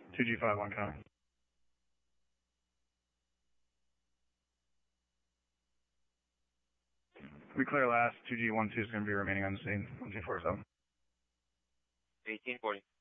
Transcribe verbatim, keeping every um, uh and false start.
two G five one count. We clear last, two G one two is going to be remaining on the scene, one G four seven. eighteen forty.